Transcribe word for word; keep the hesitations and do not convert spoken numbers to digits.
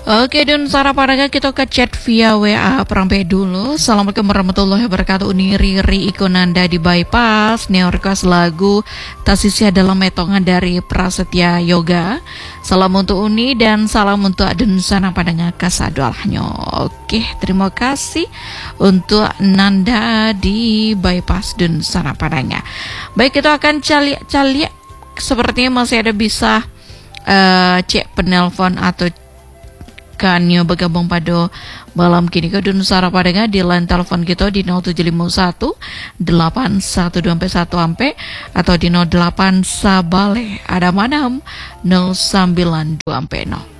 Oke, dan sarapan kita ke chat via W A perampe dulu. Assalamualaikum warahmatullahi wabarakatuh. Uni Riri Ikonanda di bypass. Neo request lagu Tasisya dalam metongan dari Prasetya Yoga. Salam untuk Uni dan salam untuk Adun Sana Padanga Kasadolahnya. Oke, terima kasih untuk Nanda di bypass Dun Sana Padanga. Baik, kita akan cali-cali. Sepertinya masih ada bisa uh, cek penelpon atau kanyo bergabung pada malam kini ke Dun Sara Padanga di line telepon kita di nol tujuh lima satu delapan satu dua satu ampe atau di nol delapan sabale ada manam nol sembilan dua ampe no.